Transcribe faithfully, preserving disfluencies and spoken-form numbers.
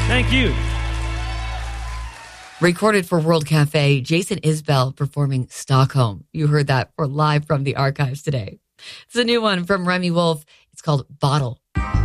Thank you. Recorded for World Cafe, Jason Isbell performing Stockholm. You heard that for live from the archives today. It's a new one from Remy Wolf. It's called Bottle.